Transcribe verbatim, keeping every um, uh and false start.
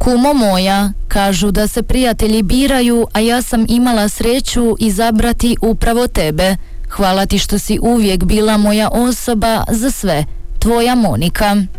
Kumo moja, kažu da se prijatelji biraju, a ja sam imala sreću izabrati upravo tebe. Hvala ti što si uvijek bila moja osoba za sve. Tvoja Monika.